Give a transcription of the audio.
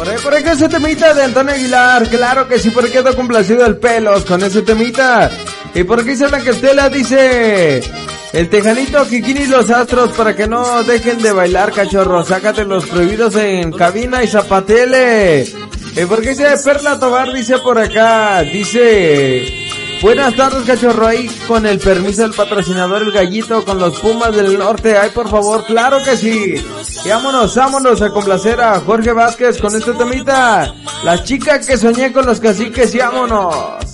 Por ahí con ese temita de Antonio Aguilar, claro que sí, por ahí quedó complacido el Pelos con ese temita. Y por aquí dice Blanca Estela, dice... El Tejanito, Kikini y los Astros para que no dejen de bailar, cachorro. Sácate los prohibidos en cabina y zapatele. ¿Por qué dice Perla Tobar? Dice por acá, dice... Buenas tardes, cachorro, ahí con el permiso del patrocinador El Gallito con los Pumas del Norte. Ay, por favor, claro que sí. Y vámonos a complacer a Jorge Vázquez con este temita. La chica que soñé con los caciques y vámonos.